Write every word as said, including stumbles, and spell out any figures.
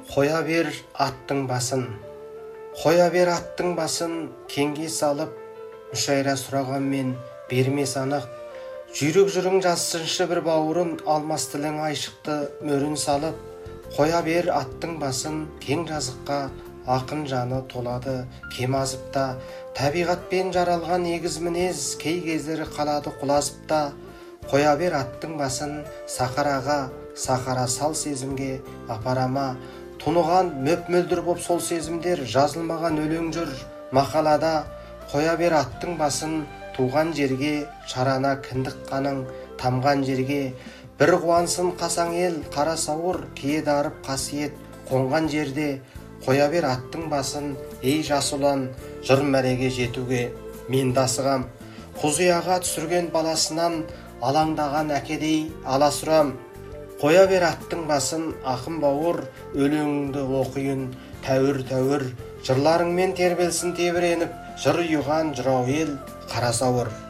Қоя бер аттың басын, қоя бер аттың басын, кеңге салып, мүшайра сұрағанмен бермес анық. Жүйрік жүрің жазсыншы бір бауырын, алмас тілің айшықты мөрін салып. Қоя бер аттың басын, кең жазыққа, ақын жаны толады кем азыпта. Табиғатпен жаралған егіз мінез, кей кездері қалады құлазыпта. Қоя бер аттың басын, сахараға, сахара сал сезімге апарама. Тұныған мөп-мөлдір боп сол сезімдер, жазылмаған өлең жүр мақалада. Қоя бер аттың басын, туған жерге, шарана кіндік қаның тамған жерге. Бір қуансын қасаң ел, қара сауыр, кие дарып қасиет қонған жерде. Қоя бер аттың басын, ей жас ұлан, жыр мәреге жетуге мен дасығам. Құзияға түсірген баласынан, алаңдаған әкедей аласұрам. Қоя бер аттың басын, ақын бауыр, өлеңіңді оқиын тәуір-тәуір. Жырларыңмен тербелсін тебіреніп, жыр ұйыған жырау ел қара сауыр.